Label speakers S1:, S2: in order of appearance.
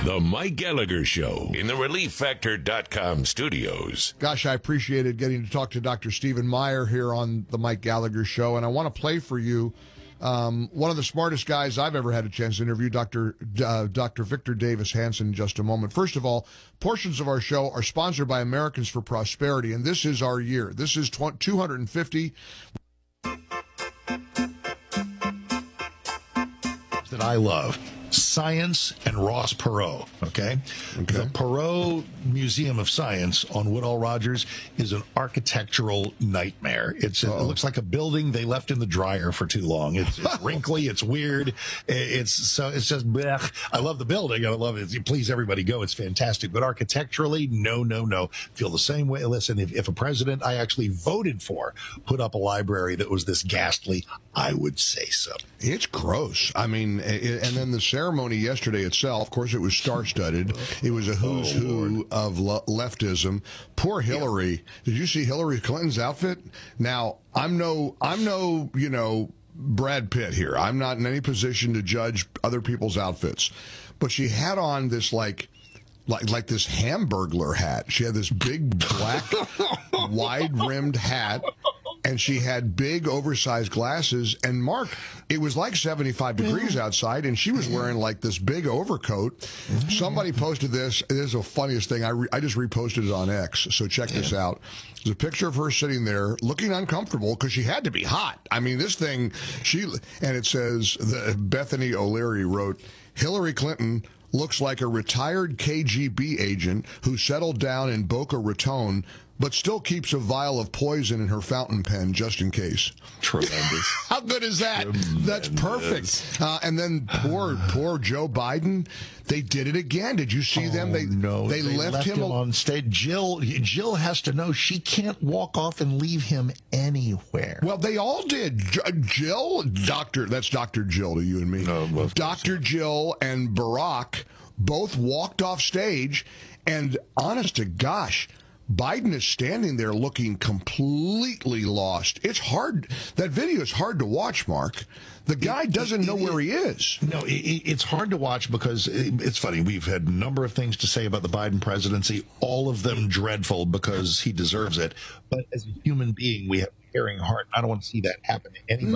S1: The Mike Gallagher Show in the ReliefFactor.com studios.
S2: Gosh, I appreciated getting to talk to Dr. Stephen Meyer here on the Mike Gallagher Show, and I want to play for you one of the smartest guys I've ever had a chance to interview, Dr. Victor Davis Hanson, in just a moment. First of all, portions of our show are sponsored by Americans for Prosperity, and this is our year. This is 250.
S3: That I love. Science and Ross Perot, okay? The Perot Museum of Science on Woodall Rogers is an architectural nightmare. It looks like a building they left in the dryer for too long. It's wrinkly, it's weird. It's just blech. I love the building. I love it. Please, everybody go. It's fantastic. But architecturally, no. Feel the same way. Listen, if a president I actually voted for put up a library that was this ghastly, I would say so.
S2: It's gross. I mean, and then the ceremony yesterday itself, of course, it was star-studded. It was a who's who of leftism. Poor Hillary. Did you see Hillary Clinton's outfit? Now, I'm no, Brad Pitt here. I'm not in any position to judge other people's outfits. But she had on this like this Hamburglar hat. She had this big black wide-rimmed hat. And she had big, oversized glasses. And, Mark, it was like 75 degrees outside, and she was wearing, like, this big overcoat. Somebody posted this. It is the funniest thing. I just reposted it on X, so check this out. There's a picture of her sitting there looking uncomfortable because she had to be hot. I mean, this thing, and it says, Bethany O'Leary wrote, Hillary Clinton looks like a retired KGB agent who settled down in Boca Raton but still keeps a vial of poison in her fountain pen just in case.
S3: Tremendous.
S2: How good is that? Tremendous. That's perfect. And then poor Joe Biden, they did it again. Did you see them? They left him
S3: on stage. Jill has to know she can't walk off and leave him anywhere.
S2: Well, they all did. Jill, that's Dr. Jill to you and me.
S3: No,
S2: Dr. Jill and Barack both walked off stage, and honest to gosh, Biden is standing there looking completely lost. It's hard. That video is hard to watch, Mark. The guy doesn't know where he is.
S3: No, it's hard to watch because it's funny. We've had a number of things to say about the Biden presidency, all of them dreadful because he deserves it. But as a human being, we have a caring heart. I don't want to see that happen to anybody.